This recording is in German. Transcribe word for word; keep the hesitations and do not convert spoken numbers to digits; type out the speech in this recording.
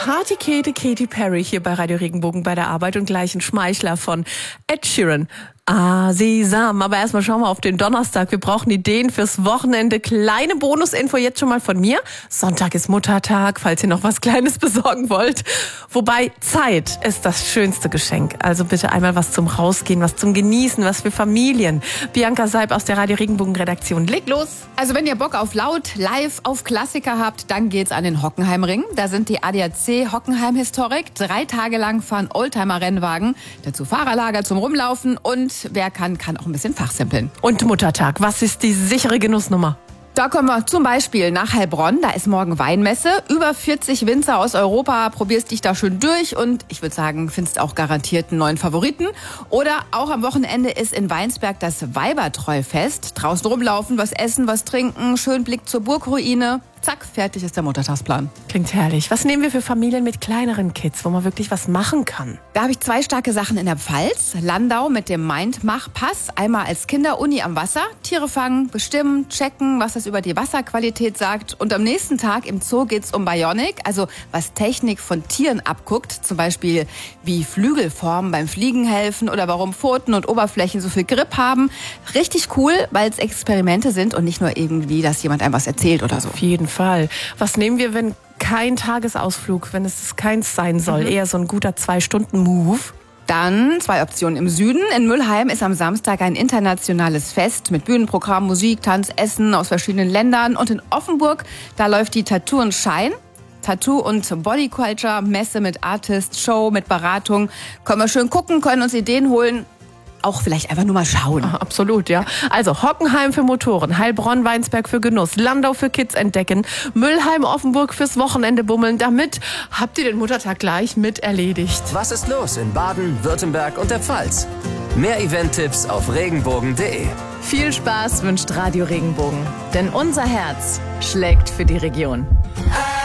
Partykete Katy Perry hier bei Radio Regenbogen bei der Arbeit und gleich ein Schmeichler von Ed Sheeran. Ah, Sesam. Aber erstmal schauen wir auf den Donnerstag. Wir brauchen Ideen fürs Wochenende. Kleine Bonusinfo jetzt schon mal von mir. Sonntag ist Muttertag, falls ihr noch was Kleines besorgen wollt. Wobei Zeit ist das schönste Geschenk. Also bitte einmal was zum Rausgehen, was zum Genießen, was für Familien. Bianca Seib aus der Radio Regenbogen Redaktion. Leg los. Also wenn ihr Bock auf laut, live, auf Klassiker habt, dann geht's an den Hockenheimring. Da sind die A D A C Hockenheim Historic. Drei Tage lang fahren Oldtimer-Rennwagen. Dazu Fahrerlager zum Rumlaufen und wer kann, kann auch ein bisschen fachsimpeln. Und Muttertag, was ist die sichere Genussnummer? Da kommen wir zum Beispiel nach Heilbronn, da ist morgen Weinmesse. Über vierzig Winzer aus Europa, probierst dich da schön durch und ich würde sagen, findest auch garantiert einen neuen Favoriten. Oder auch am Wochenende ist in Weinsberg das Weibertreufest. Draußen rumlaufen, was essen, was trinken, schön Blick zur Burgruine. Zack, fertig ist der Muttertagsplan. Klingt herrlich. Was nehmen wir für Familien mit kleineren Kids, wo man wirklich was machen kann? Da habe ich zwei starke Sachen in der Pfalz. Landau mit dem Mindmach-Pass. Einmal als Kinderuni am Wasser. Tiere fangen, bestimmen, checken, was das über die Wasserqualität sagt. Und am nächsten Tag im Zoo geht's um Bionic, also was Technik von Tieren abguckt. Zum Beispiel, wie Flügelformen beim Fliegen helfen oder warum Pfoten und Oberflächen so viel Grip haben. Richtig cool, weil es Experimente sind und nicht nur irgendwie, dass jemand einem was erzählt oder so. Auf jeden Fall. Was nehmen wir, wenn kein Tagesausflug, wenn es keins sein soll? Mhm. Eher so ein guter Zwei-Stunden-Move. Dann zwei Optionen im Süden. In Müllheim ist am Samstag ein internationales Fest mit Bühnenprogramm, Musik, Tanz, Essen aus verschiedenen Ländern. Und in Offenburg, da läuft die Tattoo und Shine. Tattoo- und Bodyculture, Messe mit Artist, Show mit Beratung. Können wir schön gucken, können uns Ideen holen. Auch vielleicht einfach nur mal schauen. Ach, absolut, ja. Also Hockenheim für Motoren, Heilbronn, Weinsberg für Genuss, Landau für Kids entdecken, Müllheim, Offenburg fürs Wochenende bummeln. Damit habt ihr den Muttertag gleich mit erledigt. Was ist los in Baden, Württemberg und der Pfalz? Mehr Event-Tipps auf regenbogen punkt de. Viel Spaß wünscht Radio Regenbogen, denn unser Herz schlägt für die Region.